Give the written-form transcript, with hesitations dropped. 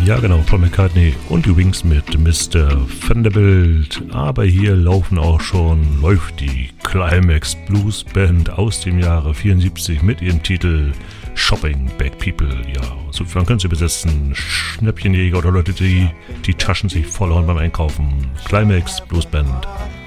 Ja genau, Paul McCartney und die Wings mit Mr. Vanderbilt. Aber hier läuft die Climax Blues Band aus dem Jahre 74 mit ihrem Titel Shopping Bad People. Ja, so man könnte sie besetzen, Schnäppchenjäger oder Leute, die Taschen sich vollhauen beim Einkaufen. Climax Blues Band.